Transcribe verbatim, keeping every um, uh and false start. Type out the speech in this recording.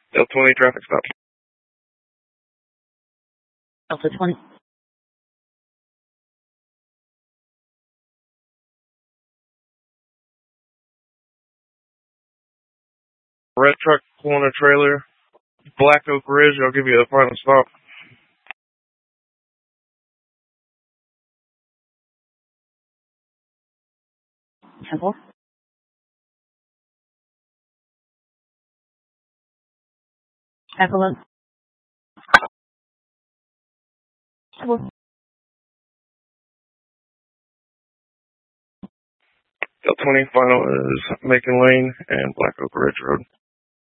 L twenty traffic stop. Alpha twenty. Red truck pulling a trailer. Black Oak Ridge. I'll give you the final stop. Temple. Evelyn. Temple. L twenty final is Macon Lane and Black Oak Ridge Road.